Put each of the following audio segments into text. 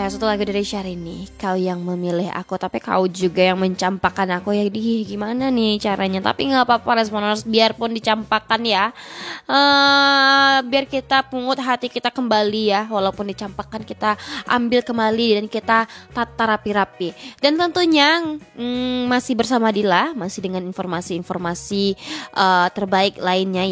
Ya, satu lagu dari Syahrini, Kau Yang Memilih Aku. Tapi kau juga yang mencampakkan aku ya. Gimana nih caranya? Tapi gak apa-apa Responers, biarpun dicampakkan ya, biar kita pungut hati kita kembali ya. Walaupun dicampakkan, kita ambil kembali dan kita tata rapi-rapi. Dan tentunya masih bersama Dila, masih dengan informasi-informasi terbaik lainnya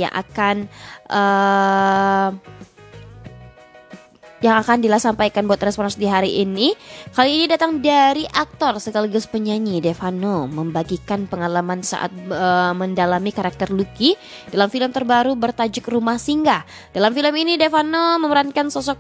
yang akan Dila sampaikan buat Responers di hari ini. Kali ini datang dari aktor sekaligus penyanyi Devano, membagikan pengalaman saat mendalami karakter Lucky dalam film terbaru bertajuk Rumah Singgah. Dalam film ini Devano memerankan sosok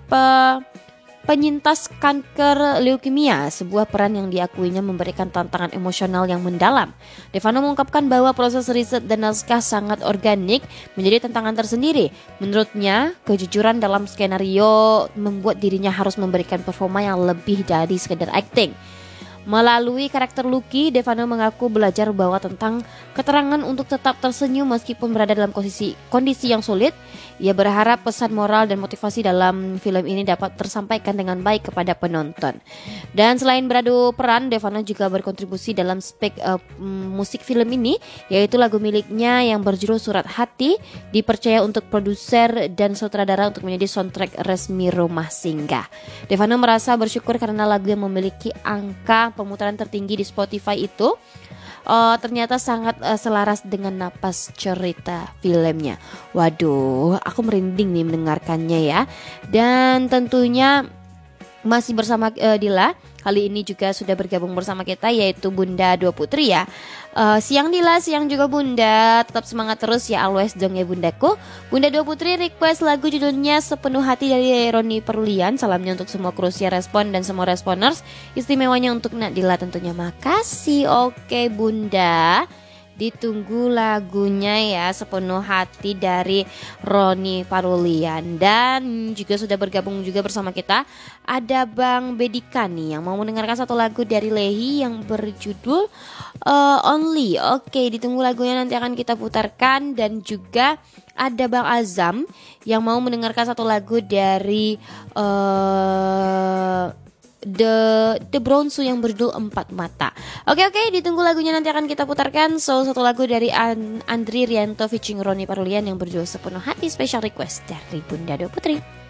penyintas kanker leukemia, sebuah peran yang diakuinya memberikan tantangan emosional yang mendalam. Devano mengungkapkan bahwa proses riset dan naskah sangat organik menjadi tantangan tersendiri. Menurutnya, kejujuran dalam skenario membuat dirinya harus memberikan performa yang lebih dari sekedar acting. Melalui karakter Lucky, Devano mengaku belajar bahwa tentang keterangan untuk tetap tersenyum meskipun berada dalam kondisi yang sulit. Ia berharap pesan moral dan motivasi dalam film ini dapat tersampaikan dengan baik kepada penonton. Dan selain beradu peran, Devano juga berkontribusi dalam musik film ini, yaitu lagu miliknya yang berjudul Surat Hati, dipercaya untuk produser dan sutradara untuk menjadi soundtrack resmi Rumah Singgah. Devano merasa bersyukur karena lagu yang memiliki angka pemutaran tertinggi di Spotify itu ternyata sangat selaras dengan napas cerita filmnya. Waduh, aku merinding nih mendengarkannya ya. Dan tentunya masih bersama Dila. Kali ini juga sudah bergabung bersama kita, yaitu Bunda Dua Putri ya. Siang Dila, siang juga Bunda. Tetap semangat terus ya, always dong ya Bundaku. Bunda Dua Putri request lagu judulnya Sepenuh Hati dari Roni Perlian. Salamnya untuk semua Krusia Respon dan semua Responers. Istimewanya untuk Nadila tentunya. Makasih. Oke Bunda, ditunggu lagunya ya, Sepenuh Hati dari Roni Parulian. Dan juga sudah bergabung juga bersama kita ada Bang Bedika nih yang mau mendengarkan satu lagu dari Lehi yang berjudul Only. Oke, ditunggu lagunya, nanti akan kita putarkan. Dan juga ada Bang Azam yang mau mendengarkan satu lagu dari The Bronsu yang berjudul Empat Mata. Oke, ditunggu lagunya, nanti akan kita putarkan. So, satu lagu dari Andri Rianto featuring Roni Parulian yang berjudul Sepenuh Hati, special request dari Bunda Dua Putri.